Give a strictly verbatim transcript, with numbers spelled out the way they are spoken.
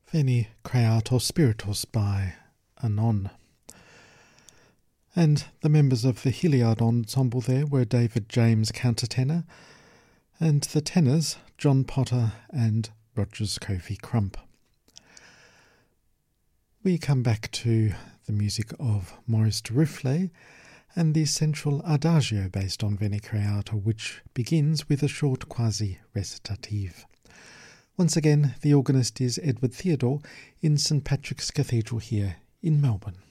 Veni Creator Spiritus by Anon. And the members of the Hilliard Ensemble there were David James countertenor, and the tenors John Potter and Rogers Kofi Crump. We come back to the music of Maurice Duruflé and the central adagio based on Veni Creator, which begins with a short quasi-recitative. Once again, the organist is Edward Theodore in St Patrick's Cathedral here in Melbourne.